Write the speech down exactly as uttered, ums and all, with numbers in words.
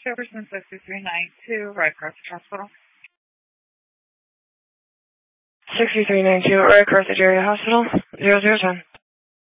Jefferson sixty-three ninety-two, Red Carthage Hospital. sixty-three ninety-two, Red Carthage Area Hospital, zero zero ten.